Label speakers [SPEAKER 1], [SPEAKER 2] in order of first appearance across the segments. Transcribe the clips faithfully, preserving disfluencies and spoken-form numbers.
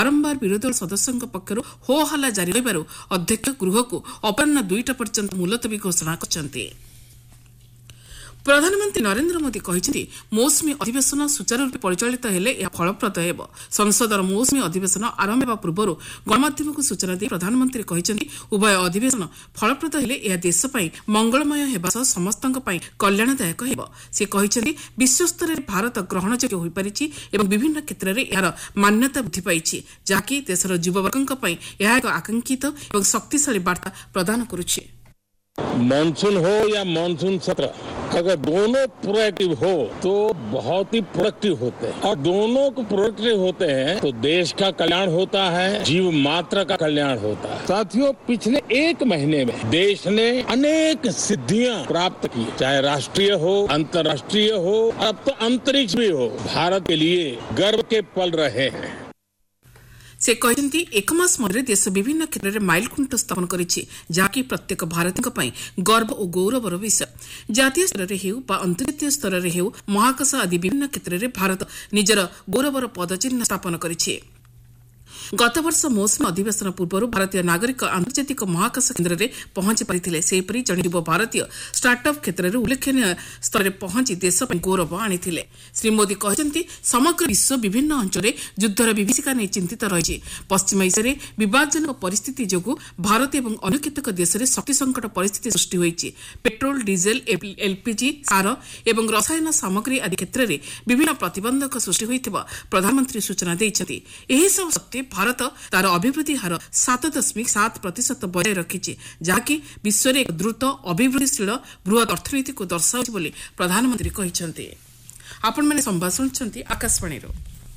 [SPEAKER 1] बारंबार विरोधी दल सदस्यों पक्षर हो हल्ला जारी रहिबारु अध्यक्ष गृह को अपराह्न दुईटा पर्यंत मुलतवी घोषणा करछन्ति। प्रधानमंत्री नरेंद्र मोदी कहते मौसुमी अधिवेशन सुचारू परिचालित हेले यह फलप्रद हेब। संसदर मौसुमी अधिवेशन आरंभ होगा पूर्व गणमाध्यम को सूचना दी प्रधानमंत्री कहते उभय अधिवेशन फलप्रद हेले यह देशपाई मंगलमय हेबा सह समस्तक पई कल्याणदायक हेब। से कहते विश्वस्तर में भारत ग्रहणयोग्य हो पारिछि एवं विभिन्न क्षेत्र में यार मान्यता वृद्धि पाइछि जहाँकि देशर युववर्गक पई यह एक आकांक्षित एवं शक्तिशाली वार्ता प्रदान करुछि।
[SPEAKER 2] मानसून हो या मानसून सत्र अगर दोनों प्रोएक्टिव हो तो बहुत ही प्रोडक्टिव होते हैं और दोनों को प्रोडक्टिव होते हैं तो देश का कल्याण होता है, जीव मात्र का कल्याण होता है। साथियों, पिछले एक महीने में देश ने अनेक सिद्धियां प्राप्त की, चाहे राष्ट्रीय हो, अंतर्राष्ट्रीय हो, अब तो अंतरिक्ष भी हो। भारत के लिए गर्व के पल रहे हैं।
[SPEAKER 1] से कहते एक मास मध्य देश विभिन्न क्षेत्र में माइलखुंट स्थापन करिछि जहाँकि प्रत्येक भारतीय गर्व और गौरवर विषय। जातीय स्तर में हेउ बा अंतर्जातीय स्तर में हेउ महाकाश आदि विभिन्न क्षेत्र में भारत निजर गौरवर पदचिह्न स्थापन करिछि। गत वर्ष मौसुमी अधिवेशन पूर्व भारतीय नागरिक आंतर्जातिक महाकाश केन्द्र में पहुंची पारिथिले। सेहीपरि जଣे युव भारतीय स्टार्टअप क्षेत्र में उल्लेखनीय स्तर में पहुंची देश पर गौरव आनिथिले। श्री मोदी कहते समग्र विश्व विभिन्न अंचल युद्धर विभीषिका नहीं चिंतित रही। पश्चिम एशिया विवादजनक परिस्थिति जोगु भारत और अन्य केतक देश में शक्ति संकट परिस्थिति सृष्टि होइछि। पेट्रोल, डीजेल, एलपीजी, सार और रसायन सामग्री आदि क्षेत्र में विभिन्न प्रतिबंधक सृष्टि होइथिबा प्रधानमंत्री सूचना दैछथि। एही सब सत्त्वे भारत तार अभिवृद्धि हार सात दशमिक सात प्रतिशत बजाय रखिछि जहाँकि विश्व में एक द्रुत अभिवृद्धिशील बृहत अर्थनीति को दर्शाଉଛି बोली प्रधानमंत्री कहिसंती। आपण माने संवाद सुनछंती आकाशवाणी रो।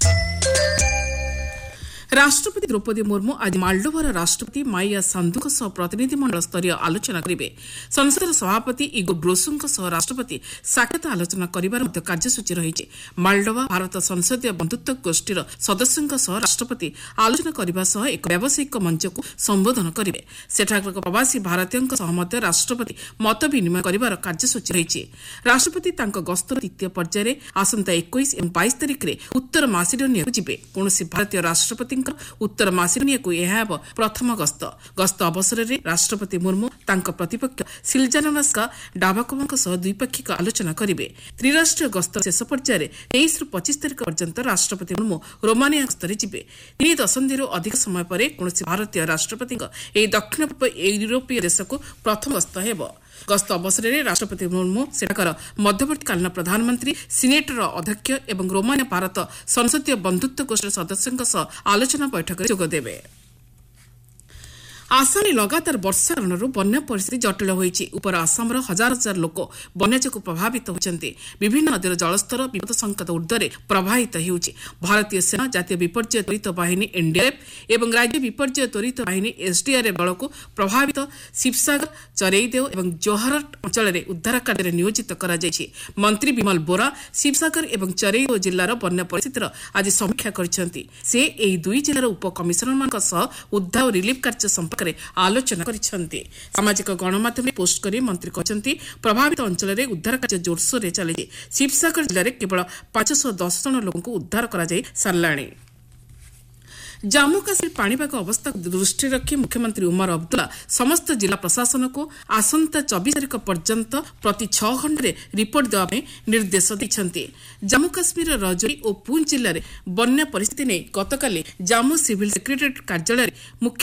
[SPEAKER 1] राष्ट्रपति द्रौपदी मुर्मू आज मालडोभार राष्ट्रपति माइया सांदुଙ୍କ सह प्रतिनिधिमंडल स्तरीय आलोचना करेंगे। संसदर सभापति इगो ब्रोसुଙ୍କ सह राष्ट्रपति साक्षात आलोचना करिबार मध्य कार्यसूची रही। मालडोभा भारत संसदीय बंधुत्व गोष्ठीर सदस्यों सह राष्ट्रपति आलोचना करने सह एक व्यावसायिक मंच को संबोधन करेंगे। सेठाकर प्रवासी भारतीयों सह मध्य राष्ट्रपति मत विनिमय करिबार कार्यसूची रही। राष्ट्रपति तांको गस्तर तृतीय पर्यायर आसंता इक्कीस और बाईस तारिख में उत्तर मासिडोनिया को जिबे। कौनसी भारतीय राष्ट्रपति उत्तर मासिडोनिया को यह प्रथम गस्त। गस्त अवसर में राष्ट्रपति मुर्मू तांको प्रतिपक्ष सिल्जानास्का डाबाकोवाଙ୍କ सह द्विपाक्षिक आलोचना करेंगे। त्रिराष्ट्रीय गस्त शेष पर्यायर तेईस रु पच्चीस तारिख पर्यंत राष्ट्रपति मुर्मू रोमानिया गस्तरे जिबे। तीन दशंधि अधिक समय पर कौनसी भारतीय राष्ट्रपति दक्षिण पूर्व यूरोपीय देश को प्रथम गस्त हेब। गस्त अवसर में राष्ट्रपति मुर्मू सेठाकर मध्यवर्तीकालीन प्रधानमंत्री, सिनेटर अध्यक्ष एवं रोमानिया भारत संसदीय बंधुत्व गोष्ठी सदस्यों सह आलोचना बैठक में जोगदेवे। आसाम लगातार वर्षा कारण बन्या परिस्थिति जटिल होइछि। उपर आसामर हजार हजार लोक बन्या जोगु प्रभावित होइछन्ति। विभिन्न नदीर जलस्तर विपद संकेत ऊर्ध्वरे प्रवाहित हेउछि। भारतीय सेना, जातीय विपर्यय त्वरित बाहिनी एनडीआरएफ एवं राज्य विपर्यय त्वरित बाहिनी एसडीआरएफ दल को प्रभावित शिवसागर, चरेईदेव एवं जोरहाट अंचल में उद्धार कार्य नियोजित करा जायछि। मंत्री विमल बोरा शिवसागर एवं चरेईदेव जिल्लार बन्या परिस्थितिर आज समीक्षा करिसेंति। से एही दुई जिल्लार उप कमिशनरमानक सह उद्धार और रिलीफ कार्य आलोचना करिसेंति। सामाजिक गणमाध्यम पोस्ट करी मंत्री कहते प्रभावित अंचल में उद्धार कार्य जोरसोर चली। शिवसागर जिले में केवल पांच सौ दस जन लोक उद्धार कर साराणी। जम्मू काश्मीर पाणीपाग अवस्था दृष्टि रखी मुख्यमंत्री उमर अब्दुल्ला समस्त जिला प्रशासन को आसंता चौबीस तारिख पर्यंत प्रति छह घंटे रिपोर्ट देवाई निर्देश देते। जम्मू काश्मीर रजौरी और पूंछ जिले में बन्या परिस्थिति नहीं गतकाली जम्मू सिविल सेक्रेटारिएट कार्यालय मुख्य